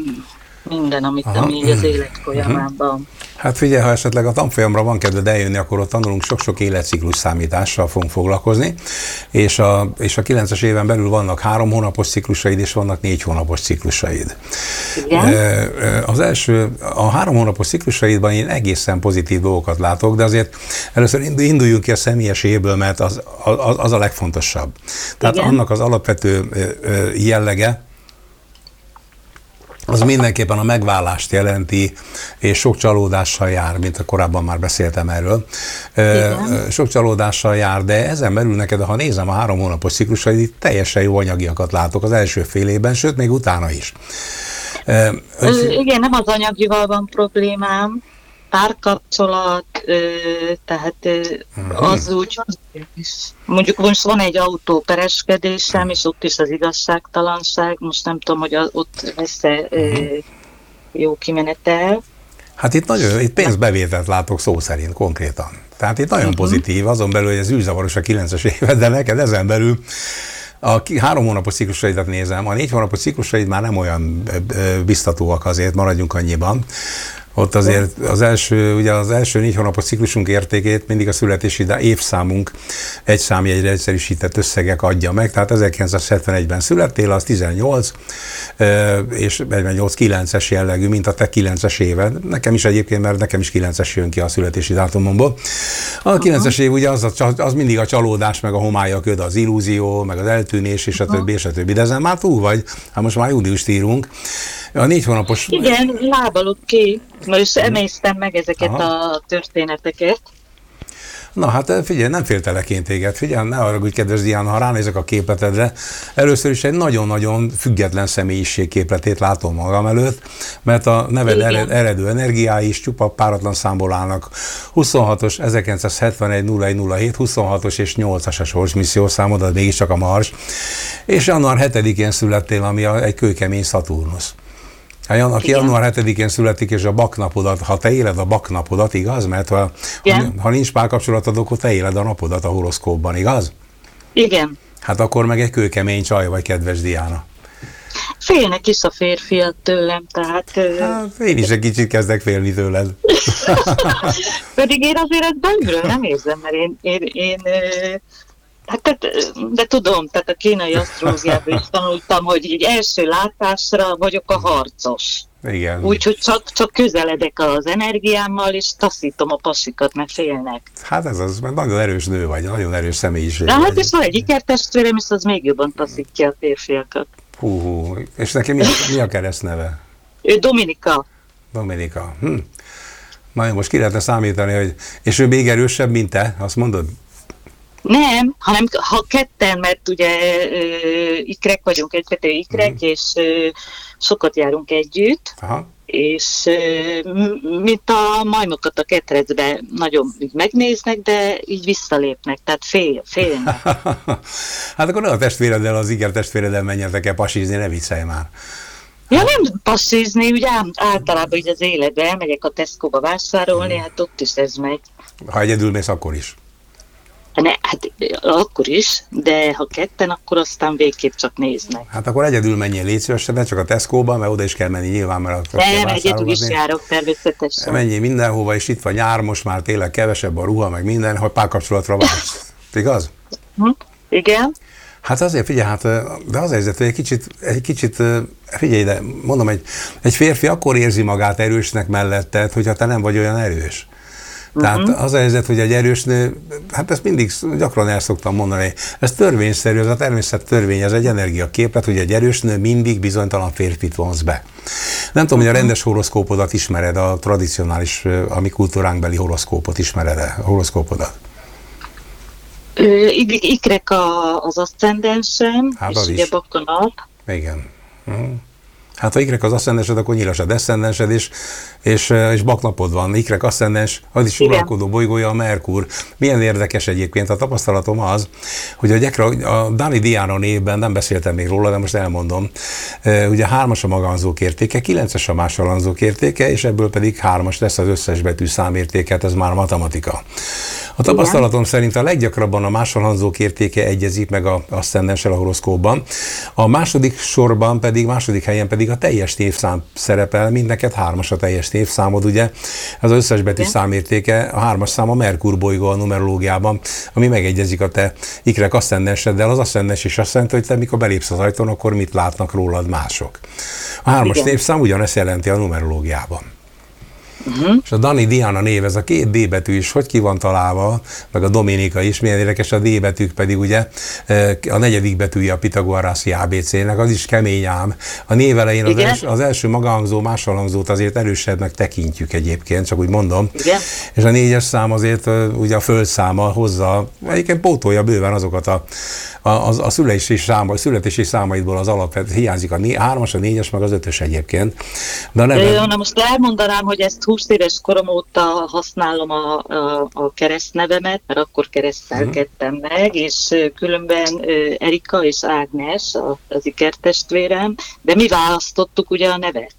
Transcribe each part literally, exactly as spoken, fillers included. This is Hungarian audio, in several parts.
minden, amit ami az élet folyamában. Hát figyelj, ha esetleg a tanfolyamra van kedved eljönni, akkor ott tanulunk sok-sok életciklus számítással fogunk foglalkozni, és a, és a kilences éven belül vannak három hónapos ciklusaid, és vannak négy hónapos ciklusaid. Igen? Az első, a három hónapos ciklusaidban én egészen pozitív dolgokat látok, de azért először induljunk ki a személyes évből, mert az, az, az a legfontosabb. Tehát igen? Annak az alapvető jellege, az mindenképpen a megvállást jelenti, és sok csalódással jár, mint a korábban már beszéltem erről. Igen. Sok csalódással jár, de ezen belül neked, ha nézem a három hónapos ciklusaid, teljesen jó anyagiakat látok az első fél évben, sőt, még utána is. Ö, igen, nem az anyagival van problémám, párkapcsolat, tehát uh-huh. az úgy, mondjuk most van egy autópereskedésem, és ott is az igazságtalanság, most nem tudom, hogy ott lesz-e uh-huh. jó kimenetel. Hát itt nagyon, itt pénzbevételt látok szó szerint konkrétan. Tehát itt nagyon uh-huh. pozitív, azon belül, hogy ez űrzavaros a kilences évet, de neked ezen belül a három hónapos ciklusaidat nézem, a négy hónapos ciklusaid már nem olyan biztatóak, azért maradjunk annyiban. Ott azért az első, ugye az első négy hónapos ciklusunk értékét mindig a születési évszámunk egy számjegyre egyszerűsített összegek adja meg, tehát ezerkilencszázhetvenegyben születtél, az tizennyolc, és nyolc kilences jellegű, mint a te kilences éved. Nekem is egyébként, mert nekem is kilences jön ki a születési dátumomból. A kilences év ugye az, a, az mindig a csalódás, meg a homály, a köd, az illúzió, meg az eltűnés, és a többi, és a többi. De ezen már túl vagy, hát most már júniust írunk. A négy hónapos... Igen, lábalok ki. Most emésztem meg ezeket Aha. a történeteket. Na hát figyelj, nem féltelek én téged, figyelj, ne haragudj, kedves Diana, ha ránézek a képletedre, először is egy nagyon-nagyon független személyiség képletét látom magam előtt, mert a neved ered, eredő energiái is csupa páratlan számból állnak. huszonhatos, ezerkilencszázhetvenegy nulla egy nulla hét, huszonhatos és nyolcas a sorsmisszió számod, az mégiscsak a Mars, és január hetedikén születtél, ami a, egy kőkemény Szaturnusz. Aki január hetedikén születik, és a baknapodat, ha te éled a baknapodat, igaz? Mert ha, ha nincs párkapcsolatod, akkor te éled a napodat a horoszkópban, igaz? Igen. Hát akkor meg egy kőkemény csaj vagy, kedves Diana. Félnek is a férfiak tőlem, tehát... Hát én is egy kicsit kezdek félni tőled. Pedig én azért ezt belülről nem érzem, mert én... én, én Hát, de tudom, tehát a kínai asztrológiában is tanultam, hogy így első látásra vagyok a harcos. Igen. Úgyhogy csak, csak közeledek az energiámmal, és taszítom a pasikat, mert félnek. Hát ez az, mert nagyon erős nő vagy, nagyon erős személyiség. De hát és van egy ikertestvérem, és az még jobban taszítja a férfiakat. Hú, hú. És neki mi, mi a keresztneve? Ő Dominika. Dominika. Hm. Na jó, most ki lehetne számítani, hogy... És ő még erősebb, mint te, azt mondod? Nem, hanem ha ketten, mert ugye ö, ikrek vagyunk, egyfető ikrek, mm. és ö, sokat járunk együtt, Aha. és ö, mint a majmokat a ketrecbe nagyon így megnéznek, de így visszalépnek, tehát fél, félnek. Hát akkor ne a testvéreddel, az iker testvéreddel menjetek el pasizni, ne viccelj már. Ja, nem passizni, ugye általában így az életben elmegyek a Tesco-ba vásárolni, mm. hát ott is ez megy. Ha egyedül mész, akkor is. Ne, hát akkor is, de ha ketten, akkor aztán végképp csak néznek. Hát akkor egyedül menjél, légy szívesen, ne csak a Tesco-ba, mert oda is kell menni nyilván, mert a Nem, egyedül is járok természetesen. Menjél mindenhova, és itt van nyár, most már tényleg kevesebb a ruha, meg minden, hogy párkapcsolatra vársz. Igaz? Hm, igen. Hát azért figyelj, hát, de az helyzet, hogy egy kicsit, egy kicsit, figyelj ide, mondom, egy, egy férfi akkor érzi magát erősnek melletted, hogyha te nem vagy olyan erős. Tehát uh-huh. az a helyzet, hogy egy erős nő, hát ezt mindig gyakran el szoktam mondani, ez törvényszerű, ez a természet törvény, ez egy energiaképlet, hogy egy erős nő mindig bizonytalan férfit vonz be. Nem tudom, uh-huh. hogy a rendes horoszkópodat ismered, a tradicionális, a mi kultúránkbeli horoszkópot ismered-e, a horoszkópodat? Ikrek az aszcendensem, hát és az ugye is. bakkanap. Igen. Uh-huh. Hát ha ikrek az aszcendensed, akkor nyilas a deszcendensed is, és, és baknapod van. Ikrek aszcendens, az is uralkodó bolygója a Merkur. Milyen érdekes egyébként, a tapasztalatom az, hogy a, gyakra, a Dani Diana névben, nem beszéltem még róla, de most elmondom, ugye hármas a magamzók értéke, kilences a másolanzók értéke, és ebből pedig hármas lesz az összes betű számértéket, ez már matematika. A tapasztalatom Igen. szerint a leggyakrabban a másolanzók értéke egyezik meg a aszcendenssel a horoszkópban, a második sorban pedig, második helyen pedig pedig a teljes névszám szerepel, mind neked hármas a teljes névszámod, ugye? Ez az összes betű számértéke, a hármas szám a Merkur bolygó a numerológiában, ami megegyezik a te ikrek aszcendenseddel. Az aszcendens is azt jelenti, hogy te mikor belépsz az ajtón, akkor mit látnak rólad mások. A hármas Igen. névszám ugyanezt jelenti a numerológiában. Uh-huh. És a Dani Diana név, ez a két D betű is, hogy ki van találva, meg a Dominika is, milyen érdekes, a D betűk pedig ugye a negyedik betűje a pitagorászi á bé cének, az is kemény ám. A név elején az, els, az első magahangzó, másolhangzót azért erősebbnek tekintjük egyébként, csak úgy mondom. Igen. És a négyes szám azért ugye a földszáma hozza, egyébként pótolja bőven azokat a A, a, a szülési, száma, születési számaidból az alapvet hiányzik a né, hármas, a négyes, meg az ötös egyébként. De a neve... Na most elmondanám, hogy ezt húsz éves korom óta használom a, a, a keresztnevemet, mert akkor keresztelkedtem hmm. meg, és különben Erika és Ágnes, az ikertestvérem, de mi választottuk ugye a nevet.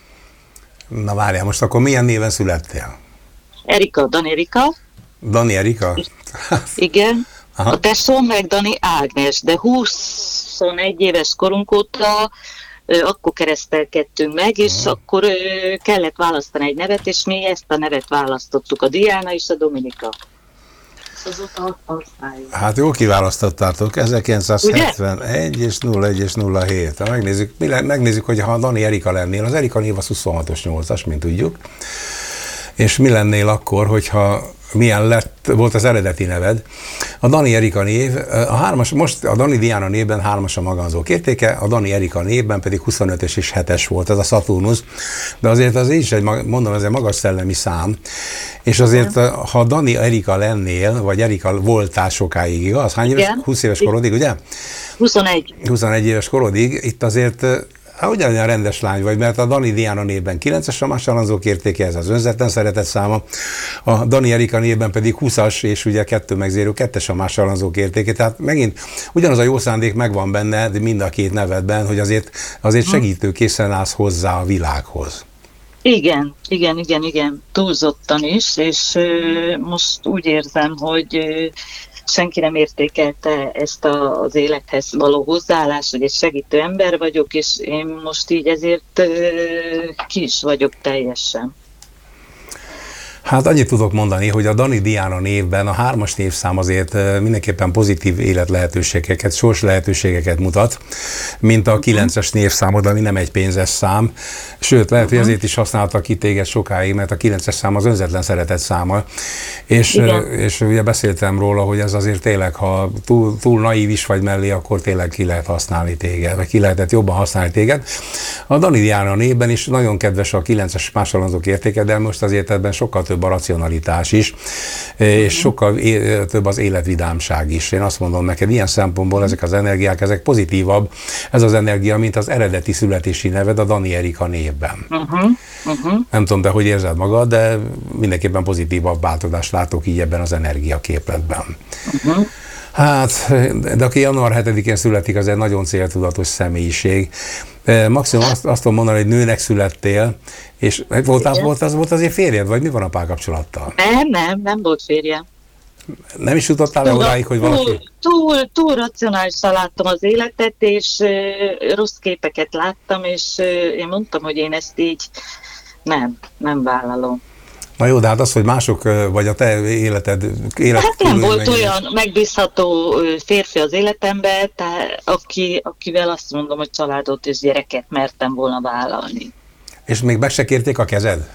Na várjál, most akkor milyen néven születtél? Erika, Dani Erika. Dani Erika? Igen. Aha. A tesóm meg Dani Ágnes, de huszonegy éves korunk óta ö, akkor keresztelkedtünk meg, és Aha. akkor ö, kellett választani egy nevet, és mi ezt a nevet választottuk, a Diana és a Dominika. Azóta használjuk. Hát jól kiválasztottátok, ezerkilencszázhetvenegy és nulla egy és nulla hét. Ha megnézzük, megnézzük, hogy ha Dani Erika lennél, az Erika név az huszonhatos nyolcas, mint tudjuk, és mi lennél akkor, hogyha milyen lett, volt az eredeti neved. A Dani Erika név, a hármas, most a Dani Diana névben hármas a magazók értéke, a Dani Erika névben pedig huszonötös és hetes volt, ez a Szaturnusz, de azért az is egy, mondom, ez egy magas szellemi szám, és azért, ha Dani Erika lennél, vagy Erika voltál sokáig, igaz? Hány éves? húsz éves korodig, ugye? huszonegy. huszonegy éves korodig, itt azért hát ugyanolyan rendes lány vagy, mert a Dani Diana névben kilences a másolanzók értéke, ez az önzetlen szeretet száma, a Dani Erika névben pedig húszas, és ugye kettő meg zéro, kettes a másolanzók értéke, tehát megint ugyanaz a jó szándék megvan benne, de mind a két nevedben, hogy azért, azért segítőkészen állsz hozzá a világhoz. Igen, igen, igen, igen, túlzottan is, és ö, most úgy érzem, hogy ö, senki nem értékelte ezt a, az élethez való hozzáállást, hogy egy segítő ember vagyok, és én most így ezért ö, ki is vagyok teljesen. Hát annyit tudok mondani, hogy a Dani Diana névben a hármas névszám azért mindenképpen pozitív életlehetőségeket, sors lehetőségeket mutat, mint a kilences névszámod, ami nem egy pénzes szám. Sőt, lehet, hogy ezért is használtak ki téged sokáig, mert a kilences szám az önzetlen szeretet száma. És, és ugye beszéltem róla, hogy ez azért tényleg, ha túl, túl naív is vagy mellé, akkor tényleg ki lehet használni téged, vagy ki lehetett jobban használni téged. A Dani Diana névben is nagyon kedves a kilences másolanzók értéke, de most azért ebben sokkal több a racionalitás is, és sokkal é- több az életvidámság is. Én azt mondom neked, ilyen szempontból ezek az energiák, ezek pozitívabb, ez az energia, mint az eredeti születési neved a Dani Erika névben. Uh-huh. Uh-huh. Nem tudom, de hogy érzed magad, de mindenképpen pozitívabb változást látok így ebben az energiaképletben. Uh-huh. Hát, de aki január hetedikén születik, az egy nagyon céltudatos személyiség. Maximum azt, azt tudom mondani, hogy nőnek születtél, és volt az, volt, az, volt azért férjed, vagy mi van a párkapcsolattal? Nem, nem, nem volt férjem. Nem is jutottál le odáig, hogy valaki... Túl, túl, túl racionálisan láttam az életet, és uh, rossz képeket láttam, és uh, én mondtam, hogy én ezt így nem, nem vállalom. Na jó, de hát az, hogy mások, vagy a te életed... Élet hát nem volt olyan megbízható férfi az életemben, tehát aki, akivel azt mondom, hogy családot és gyereket mertem volna vállalni. És még meg se kérték a kezed?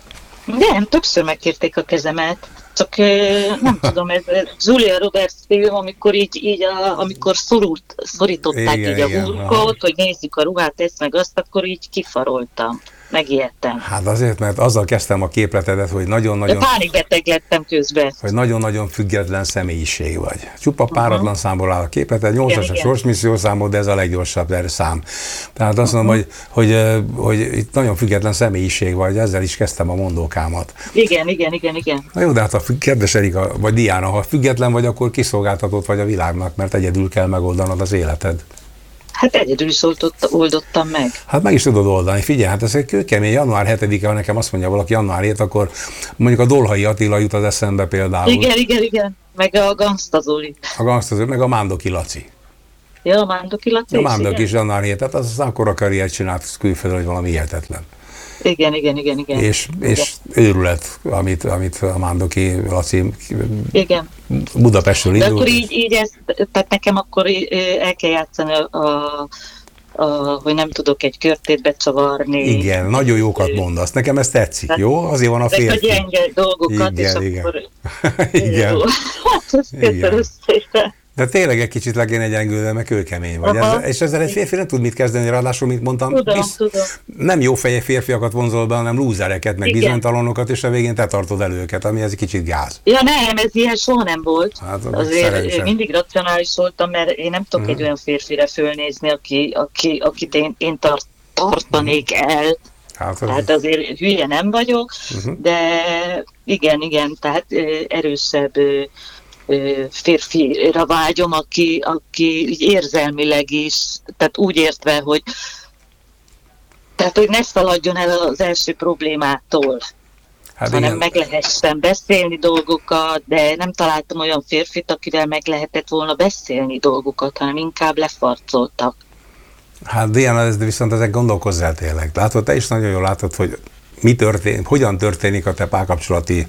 Nem, többször megkérték a kezemet. Csak nem tudom, ez Julia Roberts film, amikor így, így a, amikor szorult, szorították igen, így igen, a hurkot, hogy nézzük a ruhát, ezt meg azt, akkor így kifaroltam. Megijedtem. Hát azért, mert azzal kezdtem a képletedet, hogy nagyon-nagyon... De pánikbeteg lettem közben. Hogy nagyon-nagyon független személyiség vagy. Csupa páratlan uh-huh. számból áll a képleted, nyolcas a sorsmisszió számod, de ez a leggyorsabb szám. Tehát azt uh-huh. mondom, hogy, hogy, hogy itt nagyon független személyiség vagy, ezzel is kezdtem a mondókámat. Igen, igen, igen, igen. Na jó, de hát a kedves Erika, vagy Diana, ha független vagy, akkor kiszolgáltatott vagy a világnak, mert egyedül kell megoldanod az életed. Hát egyedül is oldott, oldottam meg. Hát meg is tudod oldani. Figyelj, hát ez egy kőkemény. január hetedike, ha nekem azt mondja valaki január hetedike, akkor mondjuk a Dolhai Attila jut az eszembe például. Igen, igen, igen. Meg a Gangsta Zoli. A Gangsta Zoli, meg a Mándoki Laci. Ja, a Mándoki Laci. A Mándoki Zsanárné, tehát az, az akkora karriert csinált külföldön, hogy valami hihetetlen. Igen, igen, igen, igen. És, igen. és őrület, amit, amit a Mándoki Laci igen. Budapestről indult. De akkor így, így ez, tehát nekem akkor el kell játszani a, a, a, hogy nem tudok egy körtét becsavarni. Igen, nagyon jókat mondasz. Nekem ez tetszik, hát, jó? Azért van a férfi. Ezek a gyenge dolgokat, igen, és igen. akkor... igen. Jó. Hát, köszönöm szépen. De tényleg egy kicsit le kéne gyengülni, mert kőkemény vagy. Ezzel, és ezzel egy férfi nem tud mit kezdeni, ráadásul, mint mondtam, tudom, bizt, tudom. nem jó feje férfiakat vonzol be, hanem lúzereket, meg Igen. bizonytalanokat, és a végén te tartod elő őket, ami ez egy kicsit gáz. Ja nem, ez ilyen soha nem volt. Hát, azért szerencsé. mindig racionális voltam, mert én nem tudok uh-huh. egy olyan férfire fölnézni, aki, aki, akit én, én tart, tartanék el. Hát, az... Tehát azért hülye nem vagyok, uh-huh. de igen, igen, tehát erősebb férfira vágyom, aki, aki érzelmileg is, tehát úgy értve, hogy tehát, hogy ne szaladjon el az első problémától, hát hanem igen. meg lehessen beszélni dolgokat, de nem találtam olyan férfit, akivel meg lehetett volna beszélni dolgokat, hanem inkább lefarcoltak. Hát Diana, ez viszont ezek gondolkozzál tényleg. Látod, te is nagyon jól látod, hogy mi történik, hogyan történik a te párkapcsolati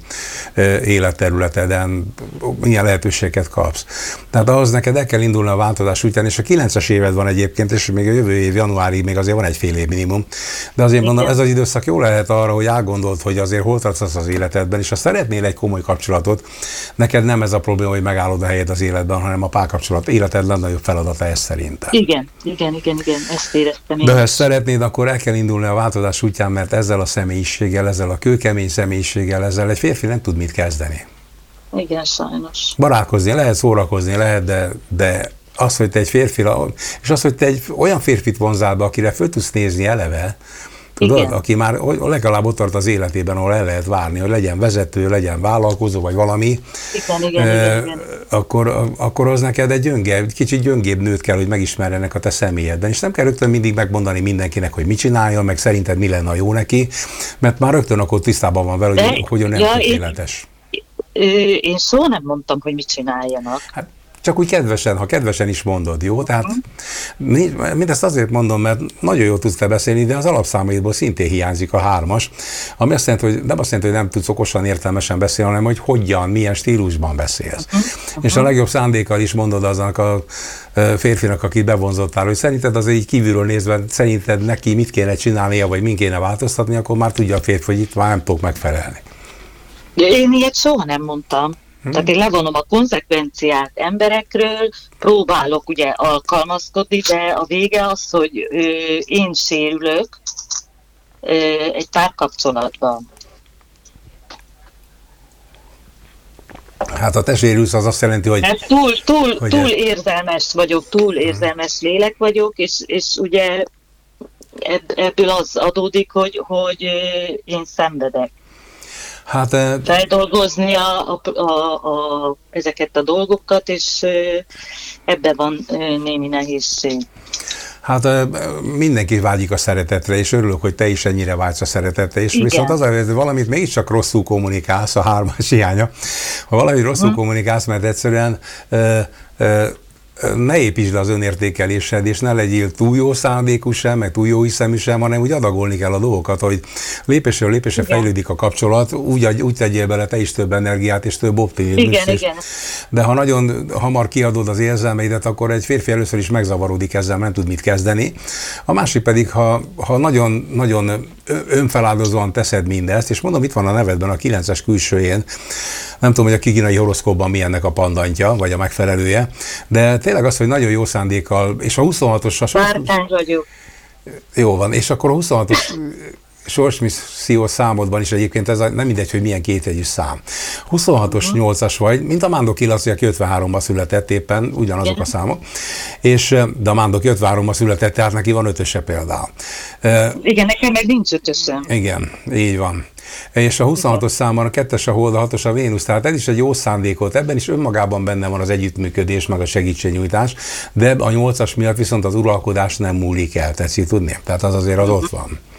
életterületeden, milyen lehetőséget kapsz. Tehát ahhoz neked el kell indulni a változás útján, és a kilences éved van egyébként, és még a jövő év januárig még azért van egy fél év minimum. De azért mondom, ez az időszak jó lehet arra, hogy elgondold, hogy azért hol tartasz az életedben, és ha szeretnél egy komoly kapcsolatot, neked nem ez a probléma, hogy megállod a helyed az életben, hanem a párkapcsolat életed legnagyobb feladata ez szerintem. Igen, igen, igen, igen, ezt éreztem. De ha ezt szeretnéd, akkor el kell indulni a változás útján, mert ezzel a személyiséggel, ezzel a kőkemény személyiséggel, ezzel egy férfi nem tud mit kezdeni. Igen, sajnos. Barátkozni lehet, szórakozni lehet, de, de az, hogy te egy férfira, és az, hogy te egy olyan férfit vonzál be, akire föl tudsz nézni eleve, tudod, igen. aki már legalább ott tart az életében, ahol el lehet várni, hogy legyen vezető, legyen vállalkozó, vagy valami, igen, igen, e, igen, igen. Akkor, akkor az neked egy gyönge, kicsit gyöngébb nőt kell, hogy megismerjenek a te személyedben, és nem kell rögtön mindig megmondani mindenkinek, hogy mit csináljon, meg szerinted mi lenne a jó neki, mert már rögtön akkor tisztában van vele, hogy, hogy nem ja, tökéletes. Én, én soha nem mondtam, hogy mit csináljanak. Hát, csak úgy kedvesen, ha kedvesen is mondod, jó? Tehát mindezt azért mondom, mert nagyon jól tudsz te beszélni, de az alapszámaidból szintén hiányzik a hármas, ami azt jelenti, hogy nem azt jelenti, hogy nem tudsz okosan, értelmesen beszélni, hanem hogy hogyan, milyen stílusban beszélsz. Uh-huh. Uh-huh. És a legjobb szándékkal is mondod aznak a férfinak, akit bevonzottál, hogy szerinted azért így kívülről nézve, szerinted neki mit kéne csinálnia, vagy min kéne változtatni, akkor már tudja a férfi, hogy itt már nem tudok megfelelni. Én ilyet soha nem mondtam. Hmm. Tehát én levonom a konzekvenciát emberekről, próbálok ugye alkalmazkodni, de a vége az, hogy ö, én sérülök ö, egy párkapcsolatban. Hát ha te sérülsz, az azt jelenti, hogy... Mert túl, túl, hogy túl érzelmes vagyok, túl érzelmes lélek vagyok, és, és ugye ebből az adódik, hogy, hogy én szenvedek. Hát, feldolgozni a, a, a, a, ezeket a dolgokat, és ebben van némi nehézség. Hát mindenki vágyik a szeretetre, és örülök, hogy te is ennyire vágysz a szeretetre, és igen. Viszont az, hogy valamit mégiscsak rosszul kommunikálsz, a hármas hiánya, ha valamit rosszul hmm. kommunikálsz, mert egyszerűen ö, ö, ne építsd le az önértékelésed, és ne legyél túl jó szándékú sem, meg túl jó hiszemű sem, hanem úgy adagolni kell a dolgokat, hogy lépésről lépésre igen. fejlődik a kapcsolat, úgy, úgy tegyél bele te is több energiát és több optimizmust. Igen, igen. De ha nagyon hamar kiadod az érzelmeidet, akkor egy férfi először is megzavarodik ezzel, nem tud mit kezdeni. A másik pedig, ha, ha nagyon, nagyon önfeláldozóan teszed mindezt, és mondom, itt van a nevedben a kilences külsőjén, nem tudom, hogy a kínai horoszkópban mi ennek a pandantja, vagy a megfelelője, de tényleg az, hogy nagyon jó szándékkal, és a huszonhatos... Márkány vagyok. Jó van, és akkor a huszonhatos sorsmisszió számodban is egyébként ez a, nem mindegy, hogy milyen kétjegyű szám. huszonhatos uh-huh. nyolcas vagy, mint a Mándoki Laci, aki ötvenháromban született éppen, ugyanazok igen. a számok, és, de a Mándoki ötvenháromban született, tehát neki van ötöse például. Igen, nekem meg nincs ötösem. Igen, így van. És a huszonhatos számban a kettes a Hold, a hatos a Vénusz, tehát ez is egy jó szándékot, ebben is önmagában benne van az együttműködés, meg a segítségnyújtás, de a nyolcas miatt viszont az uralkodás nem múlik el, tetszik tudni? Tehát az azért az ott van.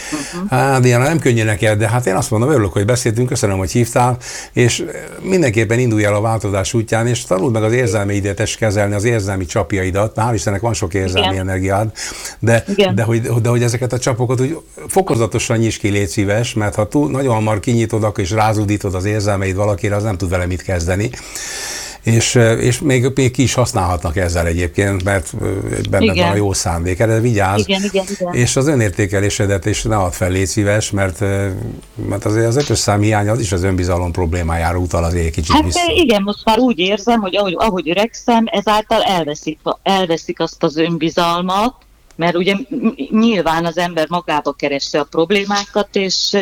Uh-huh. Hát, Diana, nem könnyű neked, de hát én azt mondom, örülök, hogy beszéltünk, köszönöm, hogy hívtál, és mindenképpen indulj el a változás útján, és tanuld meg az érzelmeidet és kezelni, az érzelmi csapjaidat. Hál' Istennek van sok érzelmi Igen. energiád, de, de, hogy, de hogy ezeket a csapokat úgy fokozatosan nyisd ki, légy szíves, mert ha túl nagyon hamar kinyitod, akkor és rázudítod az érzelmeid valakire, az nem tud vele mit kezdeni. És, és még, még ki is használhatnak ezzel egyébként, mert benned van a jó szándék. Erre vigyázz, igen, igen, igen. És az önértékelésedet is ne add fel, légy szíves, mert, mert azért az ötös szám hiánya az is az önbizalom problémájára utal azért kicsit hát vissza. Igen, most már úgy érzem, hogy ahogy, ahogy öregszem, ezáltal elveszik, elveszik azt az önbizalmat, mert ugye nyilván az ember magába keresse a problémákat, és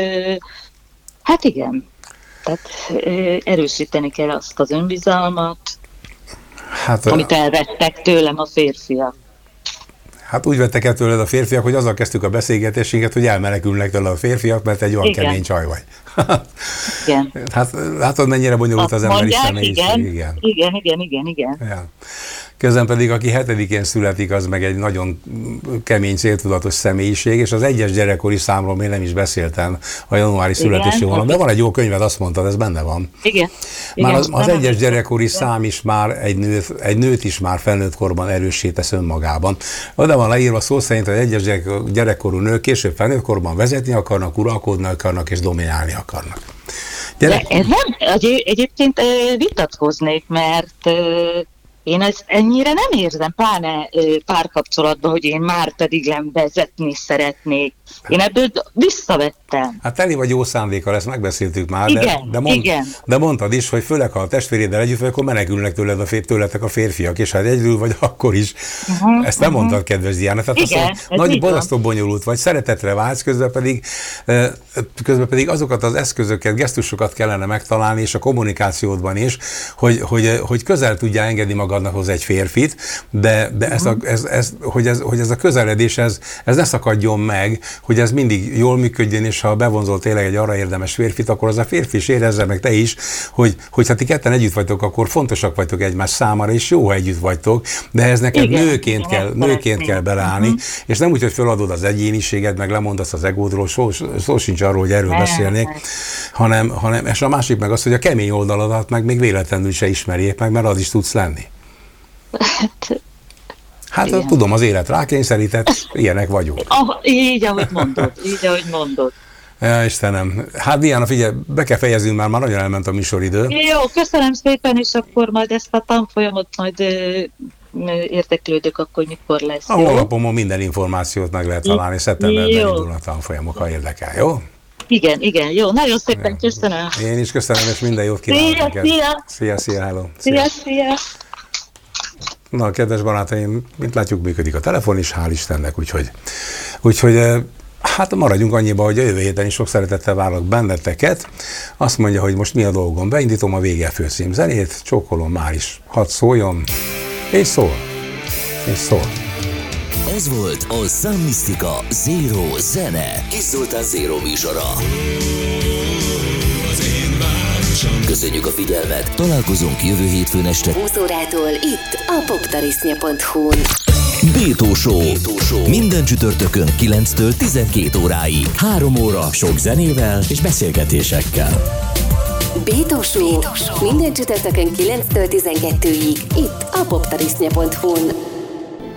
hát igen. Tehát erősíteni kell azt az önbizalmat, hát, amit elvettek tőlem a férfiak. Hát úgy vettek el tőled a férfiak, hogy azzal kezdtük a beszélgetésünket, hogy elmenekülnek tőle a férfiak, mert egy olyan igen. kemény csaj vagy. Igen. Hát látod, mennyire bonyolult az emberi személyiség. Igen, igen, igen, igen, igen. igen. Ja. Közben pedig, aki hetedikén születik, az meg egy nagyon kemény, céltudatos személyiség, és az egyes gyerekkori számról még nem is beszéltem a januári születési hónap, de van egy jó könyved, azt mondtad, ez benne van. Igen. Már az, az egyes gyerekkori szám is már egy nőt, egy nőt is már felnőtt korban erőssé tesz önmagában. Oda van leírva szó szerint, hogy egyes gyerekkorú nők később felnőtt korban vezetni akarnak, uralkodni akarnak és dominálni akarnak. Gyerek... De ez nem, egyébként vitatkoznék, mert én ezt ennyire nem érzem, pláne párkapcsolatban, hogy én már pedig nem vezetni szeretnék. Én ebből visszavettem. Hát teli vagy jó szándékkal, ezt megbeszéltük már, igen, de, de, mond, igen. de mondtad is, hogy főleg ha a testvéréddel együtt vagy, akkor menekülnek tőled a, tőletek a férfiak, és hát egyedül vagy akkor is. Uh-huh, ezt nem uh-huh. mondtad, kedves Diana. Tehát igen, azt mondod, nagy borzasztó bonyolult vagy, szeretetre vágysz, közben pedig, közben pedig azokat az eszközöket, gesztusokat kellene megtalálni, és a kommunikációdban is, hogy, hogy, hogy közel tudjál engedni magadnak hozzá egy férfit, de, de ez a, ez, ez, hogy, ez, hogy ez a közeledés, ez, ez ne szakadjon meg, hogy ez mindig jól működjön, és ha bevonzol tényleg egy arra érdemes férfit, akkor az a férfi is érezze meg te is, hogy, hogy ha ti ketten együtt vagytok, akkor fontosak vagytok egymás számára, és jó, ha együtt vagytok, de ez neked igen, nőként, kell, nőként kell beleállni, uh-huh. és nem úgy, hogy feladod az egyéniséged, meg lemondasz az egódról, szó, szó sincs arról, hogy erről beszélnék, hanem, hanem, és a másik meg az, hogy a kemény oldaladat meg még véletlenül se ismerjék meg, mert az is tudsz lenni. Hát igen. Tudom, az élet rákényszerített, ilyenek vagyunk. Ah, így, ahogy mondod, így, ahogy mondod. Ja, Istenem. Hát Diana, figyelj, be kell fejeznünk már, már nagyon elment a műsoridő. Jó, köszönöm szépen, és akkor majd ezt a tanfolyamot majd ö, érdeklődök, akkor mikor lesz. A honlapomon minden információt meg lehet találni, szeptemberben indulnak tanfolyamok, ha érdekel, jó? Igen, igen, jó, nagyon szépen köszönöm. Én is köszönöm, és minden jót kívánok neked. Szia, szia! Szia, hello! Szia, szia! Na, kedves barátaim, mint látjuk, működik a telefon is, hál' Istennek, úgyhogy, úgyhogy hát maradjunk annyiba, hogy a jövő héten is sok szeretettel várlak benneteket. Azt mondja, hogy most mi a dolgom, beindítom a Vége főcím zenét, csókolom már is, hadd szóljon, és szól, és szól. Ez volt a Sun Mystica Zero zene. Kis Zoltán Zero műsora. Köszönjük a figyelmet, találkozunk jövő hétfőn este húsz órától itt a poptarisznya pont hu-n. Bétó Show. Bétó Show. Minden csütörtökön kilenctől tizenkét óráig. Három óra sok zenével és beszélgetésekkel. Bétó Show. Minden csütörtökön kilenctől tizenkettőig itt a poptarisznya pont hu-n.